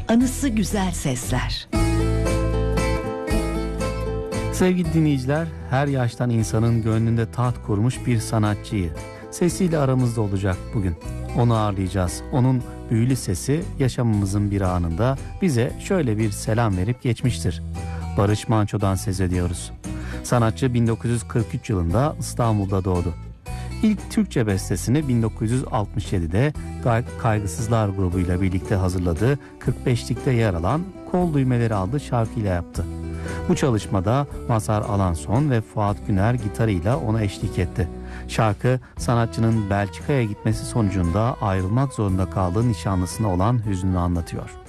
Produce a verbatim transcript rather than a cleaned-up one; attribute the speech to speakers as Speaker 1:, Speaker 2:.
Speaker 1: anısı güzel sesler.
Speaker 2: Sevgili dinleyiciler, her yaştan insanın gönlünde taht kurmuş bir sanatçıyı sesiyle aramızda olacak bugün. Onu ağırlayacağız. Onun büyülü sesi yaşamımızın bir anında bize şöyle bir selam verip geçmiştir. Barış Manço'dan söz ediyoruz. Sanatçı bin dokuz yüz kırk üç yılında İstanbul'da doğdu. İlk Türkçe bestesini bin dokuz yüz altmış yedide Kaygısızlar grubuyla birlikte hazırladığı kırk beşlikte yer alan Kol Düğmeleri adlı şarkıyla yaptı. Bu çalışmada Mazhar Alanson ve Fuat Güner gitarıyla ona eşlik etti. Şarkı sanatçının Belçika'ya gitmesi sonucunda ayrılmak zorunda kaldığı nişanlısına olan hüznünü anlatıyor.